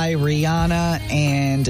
by Rihanna and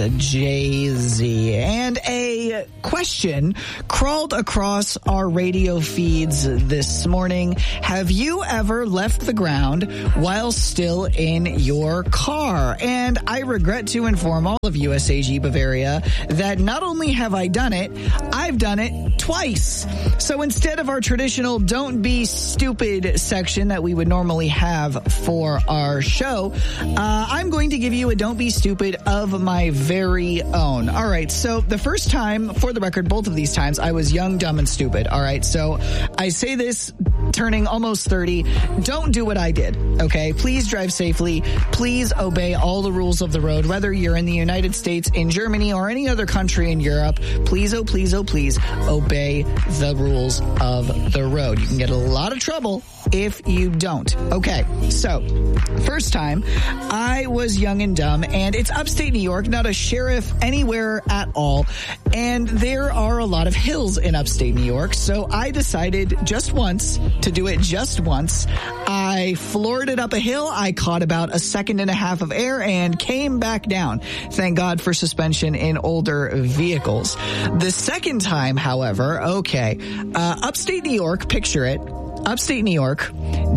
Jay-Z. And a question crawled across our radio feeds this morning. Have you ever left the ground while still in your car? And I regret to inform all of USAG Bavaria that not only have I done it, I've done it twice. So instead of our traditional Don't Be Stupid section that we would normally have for our show, I'm going to give you a Don't Be Stupid of my very own. All right, so the first time, for the record, both of these times, I was young, dumb, and stupid. All right, so I say this turning almost 30. Don't do what I did, okay? Please drive safely. Please obey all the rules of the road, whether you're in the United States, in Germany, or any other country in Europe. Please, oh please, oh please, obey the rules of the road. You can get a lot of trouble if you don't. Okay, so first time, I was young and dumb, and it's upstate New York, not a sheriff anywhere at all, and there are a lot of hills in upstate New York, so I decided just once to do it just once. I floored it up a hill, I caught about a second and a half of air, and came back down. Thank God for suspension in older vehicles. The second time, however, upstate New York, picture it, upstate New York,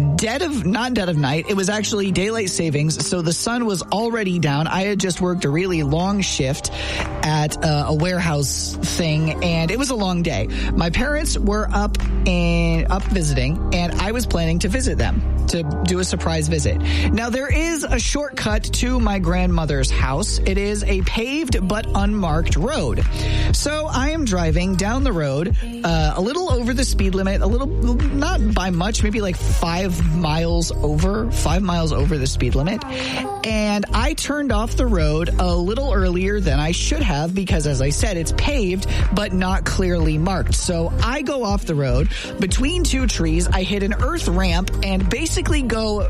not dead of night. It was actually daylight savings, so the sun was already down. I had just worked a really long shift at a warehouse thing, and it was a long day. My parents were up visiting, and I was planning to visit them, to do a surprise visit. Now, there is a shortcut to my grandmother's house. It is a paved but unmarked road. So I am driving down the road, a little over the speed limit, not by much, maybe like 5 miles over the speed limit. And I turned off the road a little earlier than I should have because, as I said, it's paved but not clearly marked. So I go off the road between two trees. I hit an earth ramp and basically go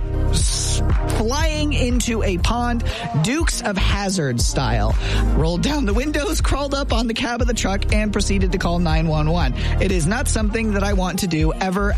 flying into a pond, Dukes of Hazzard style. Rolled down the windows, crawled up on the cab of the truck, and proceeded to call 911. It is not something that I want to do ever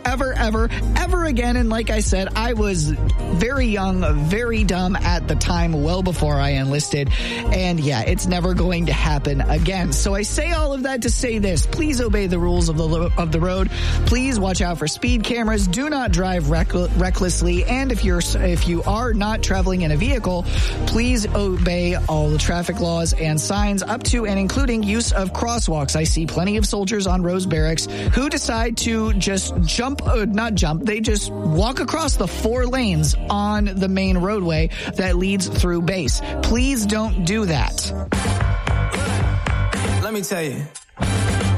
again. And like I said, I was very young, very dumb at the time, well before I enlisted. And yeah, it's never going to happen again. So I say all of that to say this. Please obey the rules of the road. Please watch out for speed cameras. Do not drive recklessly. And if you are not traveling in a vehicle, please obey all the traffic laws and signs up to and including use of crosswalks. I see plenty of soldiers on Rose Barracks who decide to just they just walk across the 4 lanes on the main roadway that leads through base. Please don't do that. Let me tell you.